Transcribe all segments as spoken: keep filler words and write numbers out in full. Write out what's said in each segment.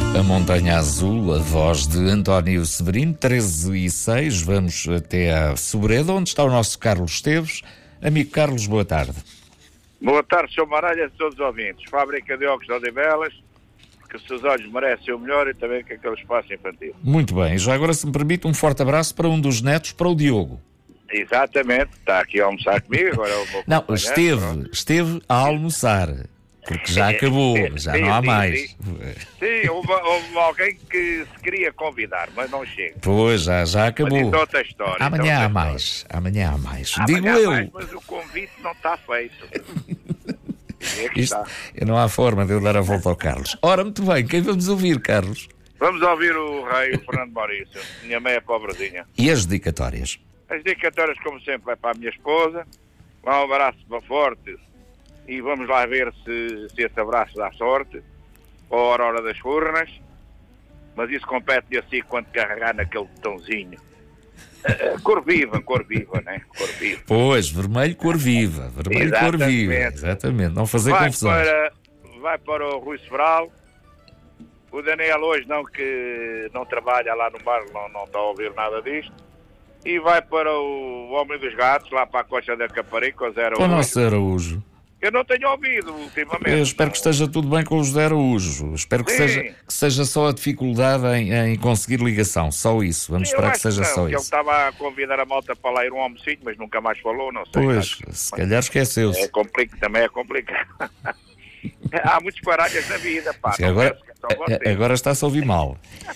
A Montanha Azul, a voz de António Severino, treze e seis. Vamos até à Sobreda, onde está o nosso Carlos Esteves. Amigo Carlos, boa tarde. Boa tarde, senhor Maralha, a todos os ouvintes. Fábrica de óculos de Odivelas, que os seus olhos merecem o melhor e também que aquele espaço infantil. Muito bem. Já agora, se me permite, um forte abraço para um dos netos, para o Diogo. Exatamente. Está aqui a almoçar comigo, agora eu vou Não, acompanhar. esteve, esteve a almoçar. Porque já acabou, já Sim, não há sim, mais. Sim, sim houve, houve alguém que se queria convidar, mas não chega. Pois, já, já Mas acabou. isso é outra história. Amanhã isso é há outra mais, história. amanhã há mais. Amanhã Digo há eu. mais, mas o convite não está feito. É que Isto, está. não há forma de eu dar a volta ao Carlos. Ora, muito bem, quem vamos ouvir, Carlos? Vamos ouvir o rei, o Fernando Maurício. Minha mãe é pobrezinha. E as dedicatórias? As dedicatórias, como sempre, é para a minha esposa. Um abraço forte e vamos lá ver se, se esse abraço dá sorte. Ou a Aurora das Furnas. Mas isso compete-lhe assim quando carregar naquele botãozinho. Uh, cor viva, cor viva, né? Cor viva. Pois, vermelho, cor viva. Vermelho, cor viva. Exatamente. Exatamente, não fazer Vai confusões. para, vai para o Rui Sobral. O Daniel hoje não, que não trabalha lá no bar, não, não está a ouvir nada disto. E vai para o Homem dos Gatos, lá para a Costa da Caparica, o Zé Para o Araújo. nosso Zé Araújo. Eu não tenho ouvido ultimamente. Eu espero que esteja tudo bem com o José Araújo. Espero que Sim. seja, que seja só a dificuldade em, em conseguir ligação. Só isso. Vamos Eu esperar que acho seja não, só que Ele isso. estava a convidar a malta para lá ir um almocinho, mas nunca mais falou, não sei. Pois, Acho- se calhar esqueceu-se. É complicado, também é complicado. Há muitos baralhas na vida, pá. Sim, não agora, penso que é só vocês. a- agora está-se a ouvir mal.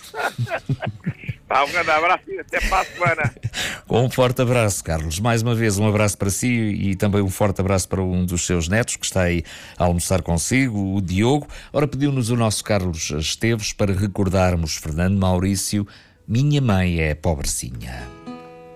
Pá, um grande abraço e até para a semana. Com um forte abraço, Carlos. Mais uma vez, um abraço para si e também um forte abraço para um dos seus netos que está aí a almoçar consigo, o Diogo. Ora, pediu-nos o nosso Carlos Esteves para recordarmos Fernando Maurício, Minha Mãe é Pobrecinha.